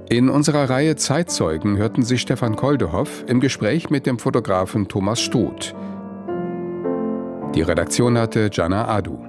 In unserer Reihe Zeitzeugen hörten Sie Stefan Koldehoff im Gespräch mit dem Fotografen Thomas Struth. Die Redaktion hatte Jana Adu.